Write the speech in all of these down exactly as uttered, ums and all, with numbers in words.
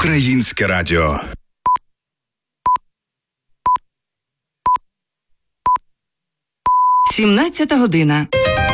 Українське радіо. сімнадцята година.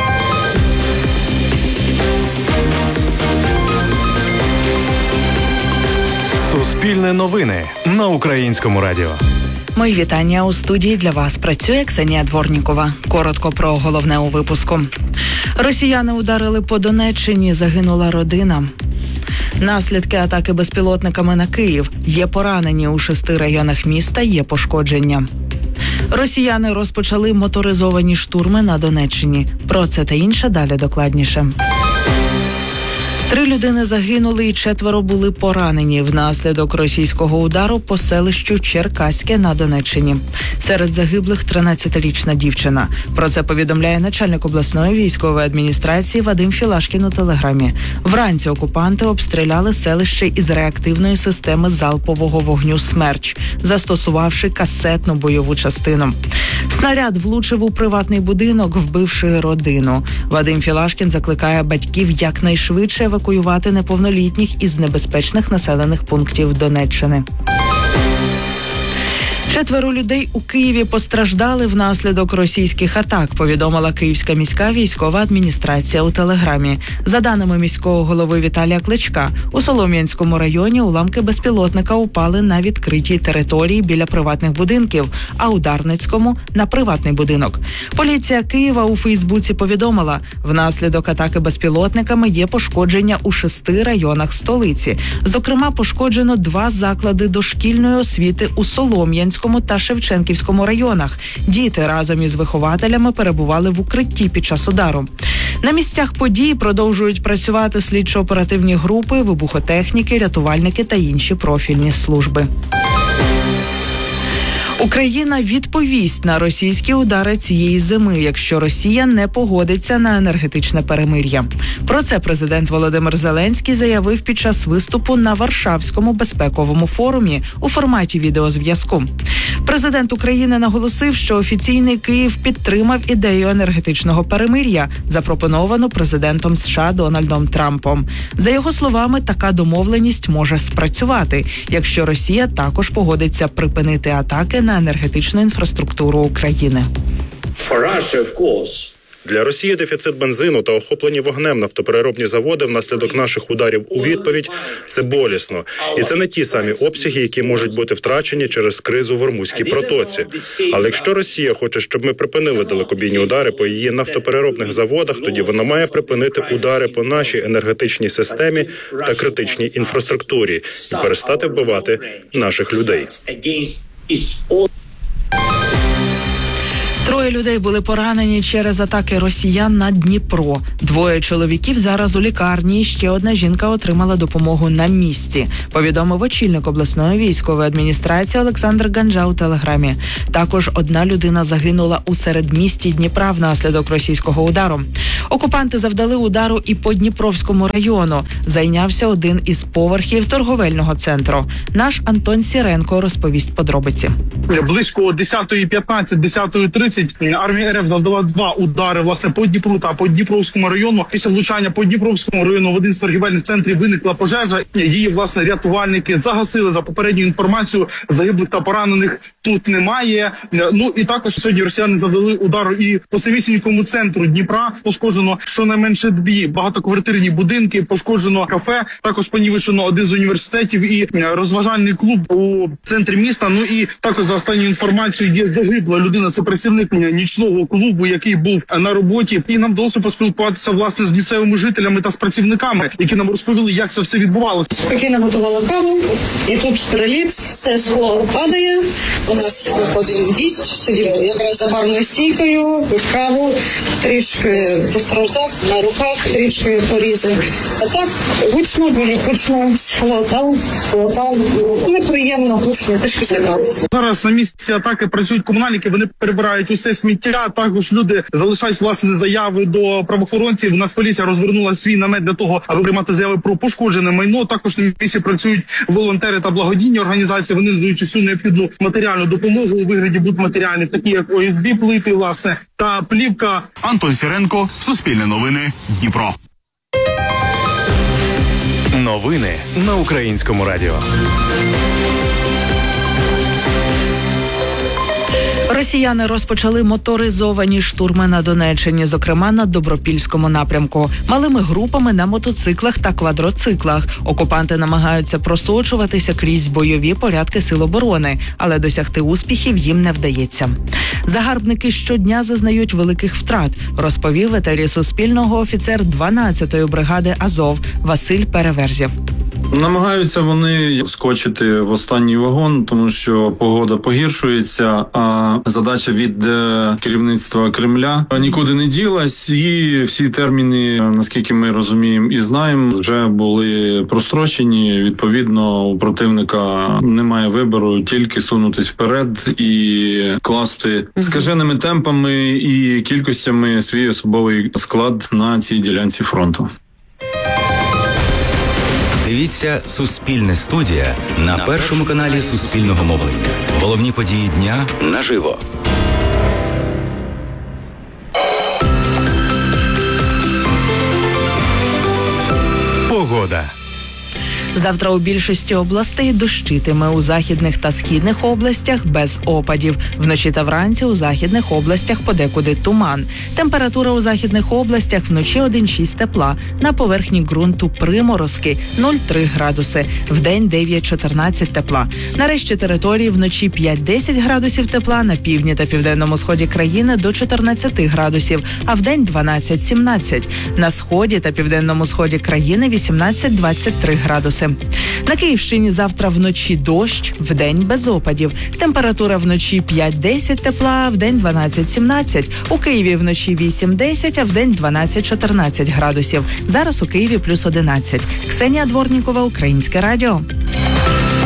Суспільне новини на Українському радіо. Мої вітання. У студії для вас працює Ксенія Дворнікова. Коротко про головне у випуску. Росіяни ударили по Донеччині, загинула родина. Наслідки атаки безпілотниками на Київ. Є поранені у шести районах міста, є пошкодження. Росіяни розпочали моторизовані штурми на Донеччині. Про це та інше далі докладніше. Три людини загинули і четверо були поранені внаслідок російського удару по селищу Черкаське на Донеччині. Серед загиблих тринадцятирічна дівчина. Про це повідомляє начальник обласної військової адміністрації Вадим Філашкін у телеграмі. Вранці окупанти обстріляли селище із реактивної системи залпового вогню «Смерч», застосувавши касетну бойову частину. Снаряд влучив у приватний будинок, вбивши родину. Вадим Філашкін закликає батьків якнайшвидше евакуювати неповнолітніх із небезпечних населених пунктів Донеччини. Четверо людей у Києві постраждали внаслідок російських атак, повідомила Київська міська військова адміністрація у телеграмі. За даними міського голови Віталія Кличка, у Солом'янському районі уламки безпілотника упали на відкритій території біля приватних будинків, а у Дарницькому – на приватний будинок. Поліція Києва у Фейсбуці повідомила, внаслідок атаки безпілотниками є пошкодження у шести районах столиці. Зокрема, пошкоджено два заклади дошкільної освіти у Солом'янському та Шевченківському районах. Діти разом із вихователями перебували в укритті під час удару. На місцях подій продовжують працювати слідчо-оперативні групи, вибухотехніки, рятувальники та інші профільні служби. Україна відповість на російські удари цієї зими, якщо Росія не погодиться на енергетичне перемир'я. Про це президент Володимир Зеленський заявив під час виступу на Варшавському безпековому форумі у форматі відеозв'язку. Президент України наголосив, що офіційний Київ підтримав ідею енергетичного перемир'я, запропоновану президентом США Дональдом Трампом. За його словами, така домовленість може спрацювати, якщо Росія також погодиться припинити атаки на енергетичну інфраструктуру України. Для Росії дефіцит бензину та охоплені вогнем нафтопереробні заводи внаслідок наших ударів у відповідь – це болісно. І це не ті самі обсяги, які можуть бути втрачені через кризу в Ормузькій протоці. Але якщо Росія хоче, щоб ми припинили далекобійні удари по її нафтопереробних заводах, тоді вона має припинити удари по нашій енергетичній системі та критичній інфраструктурі і перестати вбивати наших людей. Троє людей були поранені через атаки росіян на Дніпро. Двоє чоловіків зараз у лікарні, ще одна жінка отримала допомогу на місці, повідомив очільник обласної військової адміністрації Олександр Ганджа у телеграмі. Також одна людина загинула у середмісті Дніпра внаслідок російського удару. Окупанти завдали удару і по Дніпровському району. Зайнявся один із поверхів торговельного центру. Наш Антон Сіренко розповість подробиці. Близько десята п'ятнадцять, десята тридцять армія РФ завдала два удари, власне, по Дніпру та по Дніпровському району. Після влучання по Дніпровському району в один з торгівельних центрів виникла пожежа. Її, власне, рятувальники загасили. За попередньою інформацією, загиблих та поранених тут немає. Ну і також сьогодні росіяни завдали удару і по самісінькому центру Дніпра. Пошкоджено щонайменше дві багатоквартирні будинки, пошкоджено кафе, також понівечено один з університетів і розважальний клуб у центрі міста. Ну і також за останньою інформацією є загибла людина, це працівник нічного клубу, який був на роботі. І нам вдалося поспілкуватися, власне, з місцевими жителями та з працівниками, які нам розповіли, як це все відбувалося. Спокійно готувала каву, і тут приліт, все скло падає. У нас виходить гість, сидів якраз за барною стійкою, пив каву, трішки постраждав на руках, трішки порізав. А так, гучно, дуже гучно, склотав, склотав. Неприємно, гучно, трішки злякалися. Зараз на місці атаки працюють комунальники, вони перебирають усе сміття. Також люди залишають, власне, заяви до правоохоронців. У нас поліція розвернула свій намет для того, аби приймати заяви про пошкоджене майно. Також на місці працюють волонтери та благодійні організації. Вони надають усю необхідну матеріальну допомогу у вигляді будматеріалів, такі як О С Б плити, власне, та плівка. Антон Сіренко, Суспільне новини, Дніпро. Новини на Українському радіо. Росіяни розпочали моторизовані штурми на Донеччині, зокрема на Добропільському напрямку. Малими групами на мотоциклах та квадроциклах. Окупанти намагаються просочуватися крізь бойові порядки Сил оборони, але досягти успіхів їм не вдається. Загарбники щодня зазнають великих втрат, розповів в етері Суспільного офіцер дванадцятої бригади Азов Василь Переверзєв. Намагаються вони вскочити в останній вагон, тому що погода погіршується, а задача від керівництва Кремля нікуди не ділась, і всі терміни, наскільки ми розуміємо і знаємо, вже були прострочені. Відповідно, у противника немає вибору, тільки сунутись вперед і класти скаженими темпами і кількостями свій особовий склад на цій ділянці фронту. Дивіться «Суспільне студія» на першому каналі Суспільного мовлення. Головні події дня наживо. Погода. Завтра у більшості областей дощитиме, у західних та східних областях без опадів. Вночі та вранці у західних областях подекуди туман. Температура у західних областях вночі один-шість тепла. На поверхні ґрунту приморозки нуль-три градуси. Вдень дев'ять-чотирнадцять тепла. На решті території вночі п'ять-десять градусів тепла, на півдні та південному сході країни до чотирнадцять градусів, а вдень дванадцять-сімнадцять. На сході та південному сході країни вісімнадцять-двадцять три градуси. На Київщині завтра вночі дощ, вдень без опадів. Температура вночі п'ять-десять тепла, вдень дванадцять-сімнадцять. У Києві вночі вісім-десять, а вдень дванадцять-чотирнадцять градусів. Зараз у Києві плюс одинадцять. Ксенія Дворнікова, Українське радіо.